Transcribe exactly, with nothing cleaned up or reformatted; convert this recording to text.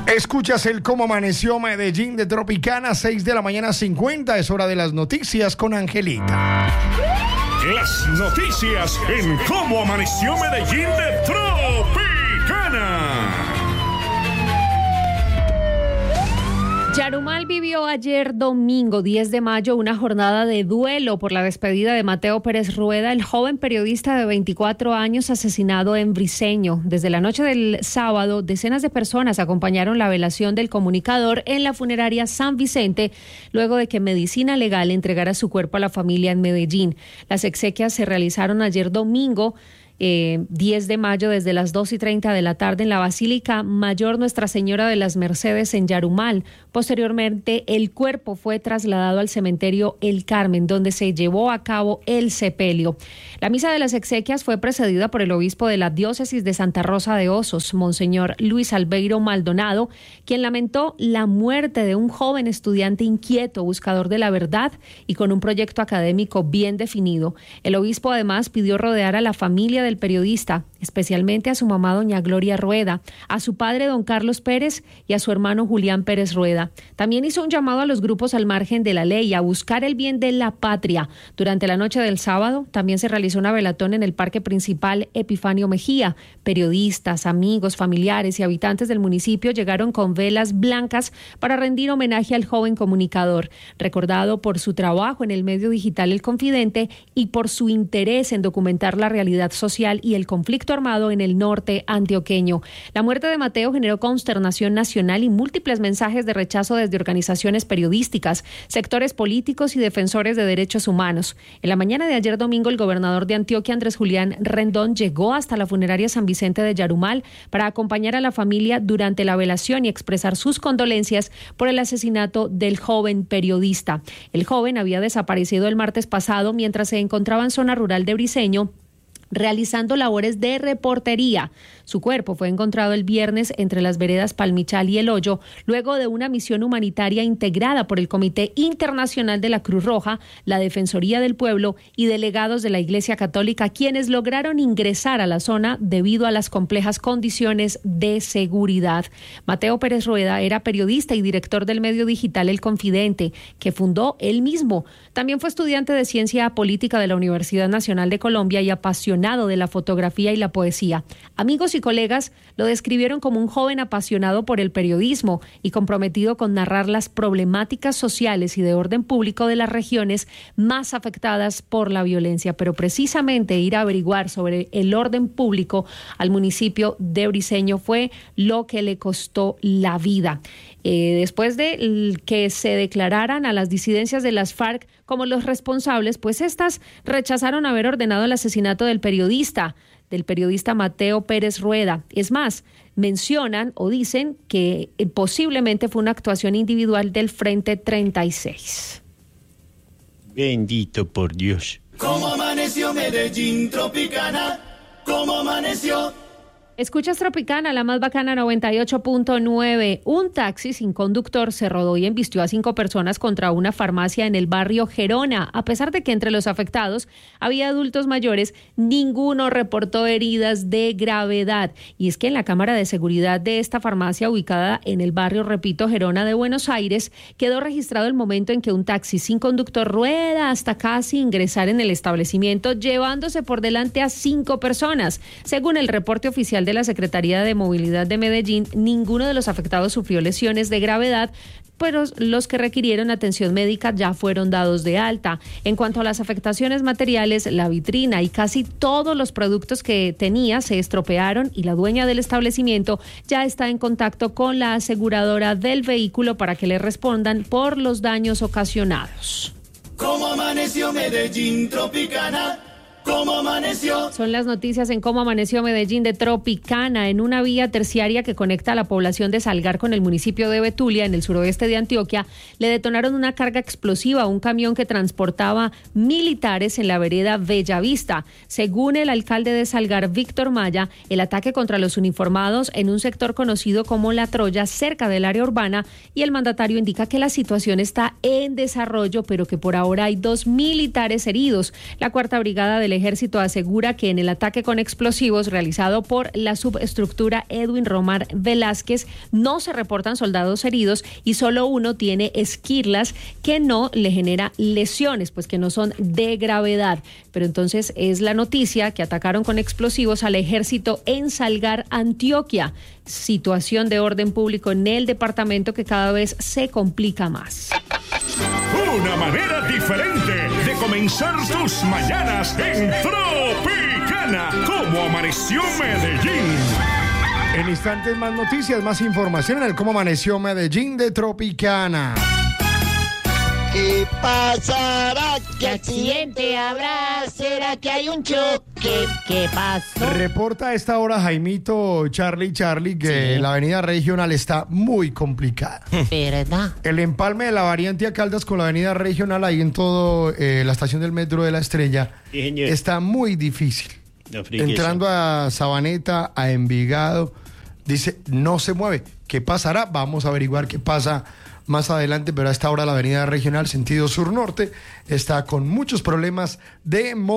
Escuchas el Cómo Amaneció Medellín de Tropicana, seis de la mañana cincuenta. Es hora de las noticias con Angelita. Las noticias en Cómo Amaneció Medellín de Tropicana. Yarumal vivió ayer domingo diez de mayo una jornada de duelo por la despedida de Mateo Pérez Rueda, el joven periodista de veinticuatro años asesinado en Briceño. Desde la noche del sábado, decenas de personas acompañaron la velación del comunicador en la funeraria San Vicente, luego de que Medicina Legal entregara su cuerpo a la familia en Medellín. Las exequias se realizaron ayer domingo, Eh, diez de mayo, desde las dos y treinta de la tarde en la Basílica Mayor Nuestra Señora de las Mercedes en Yarumal. Posteriormente, el cuerpo fue trasladado al cementerio El Carmen, donde se llevó a cabo el sepelio. La misa de las exequias fue precedida por el obispo de la diócesis de Santa Rosa de Osos, Monseñor Luis Albeiro Maldonado, quien lamentó la muerte de un joven estudiante inquieto, buscador de la verdad y con un proyecto académico bien definido. El obispo además pidió rodear a la familia de del periodista, especialmente a su mamá doña Gloria Rueda, a su padre don Carlos Pérez y a su hermano Julián Pérez Rueda. También hizo un llamado a los grupos al margen de la ley a buscar el bien de la patria. Durante la noche del sábado también se realizó una velatón en el parque principal Epifanio Mejía. Periodistas, amigos, familiares y habitantes del municipio llegaron con velas blancas para rendir homenaje al joven comunicador, recordado por su trabajo en el medio digital El Confidente y por su interés en documentar la realidad social y el conflicto armado en el norte antioqueño. La muerte de Mateo generó consternación nacional y múltiples mensajes de rechazo desde organizaciones periodísticas, sectores políticos y defensores de derechos humanos. En la mañana de ayer domingo, el gobernador de Antioquia, Andrés Julián Rendón, llegó hasta la funeraria San Vicente de Yarumal para acompañar a la familia durante la velación y expresar sus condolencias por el asesinato del joven periodista. El joven había desaparecido el martes pasado mientras se encontraba en zona rural de Briceño, realizando labores de reportería. Su cuerpo fue encontrado el viernes entre las veredas Palmichal y El Hoyo, luego de una misión humanitaria integrada por el Comité Internacional de la Cruz Roja, la Defensoría del Pueblo y delegados de la Iglesia Católica, quienes lograron ingresar a la zona debido a las complejas condiciones de seguridad. Mateo Pérez Rueda era periodista y director del medio digital El Confidente, que fundó él mismo. También fue estudiante de Ciencia Política de la Universidad Nacional de Colombia y apasionado de la fotografía y la poesía. Amigos y colegas lo describieron como un joven apasionado por el periodismo y comprometido con narrar las problemáticas sociales y de orden público de las regiones más afectadas por la violencia. Pero precisamente ir a averiguar sobre el orden público al municipio de Briceño fue lo que le costó la vida. Eh, después de que se declararan a las disidencias de las FARC como los responsables, pues estas rechazaron haber ordenado el asesinato del periodista, del periodista Mateo Pérez Rueda. Es más, mencionan o dicen que eh, posiblemente fue una actuación individual del Frente treinta y seis. Bendito por Dios. ¿Cómo amaneció Medellín, Tropicana? ¿Cómo amaneció? Escuchas Tropicana, la más bacana, noventa y ocho punto nueve. Un taxi sin conductor se rodó y embistió a cinco personas contra una farmacia en el barrio Gerona. A pesar de que entre los afectados había adultos mayores, ninguno reportó heridas de gravedad. Y es que en la cámara de seguridad de esta farmacia, ubicada en el barrio, repito, Gerona de Buenos Aires, quedó registrado el momento en que un taxi sin conductor rueda hasta casi ingresar en el establecimiento, llevándose por delante a cinco personas. Según el reporte oficial de de la Secretaría de Movilidad de Medellín, ninguno de los afectados sufrió lesiones de gravedad, pero los que requirieron atención médica ya fueron dados de alta. En cuanto a las afectaciones materiales, la vitrina y casi todos los productos que tenía se estropearon y la dueña del establecimiento ya está en contacto con la aseguradora del vehículo para que le respondan por los daños ocasionados. ¿Cómo amaneció Medellín, Tropicana? ¿Cómo amaneció? Son las noticias en Cómo Amaneció Medellín de Tropicana. En una vía terciaria que conecta a la población de Salgar con el municipio de Betulia, en el suroeste de Antioquia, le detonaron una carga explosiva a un camión que transportaba militares en la vereda Bellavista. Según el alcalde de Salgar, Víctor Maya, el ataque contra los uniformados en un sector conocido como La Troya, cerca del área urbana, y el mandatario indica que la situación está en desarrollo, pero que por ahora hay dos militares heridos. La cuarta brigada del ejército asegura que en el ataque con explosivos realizado por la subestructura Edwin Romar Velázquez no se reportan soldados heridos y solo uno tiene esquirlas que no le genera lesiones, pues que no son de gravedad. Pero entonces es la noticia que atacaron con explosivos al ejército en Salgar, Antioquia. Situación de orden público en el departamento que cada vez se complica más. Una manera diferente de comenzar tus mañanas en Tropicana. ¿Cómo amaneció Medellín? En instantes más noticias, más información en el Cómo Amaneció Medellín de Tropicana. ¿Qué pasará? ¿Qué accidente habrá? ¿Será que hay un choque? ¿Qué pasó? Reporta a esta hora Jaimito, Charlie, Charlie, que Sí. la avenida regional está muy complicada. ¿Verdad? El empalme de la variante a Caldas con la avenida regional ahí en todo eh, la estación del metro de la Estrella Sí, señor. está muy difícil. No friegue Entrando a Sabaneta, a Envigado, dice, no se mueve. ¿Qué pasará? Vamos a averiguar qué pasa más adelante, pero a esta hora la avenida regional sentido sur-norte está con muchos problemas de movilidad.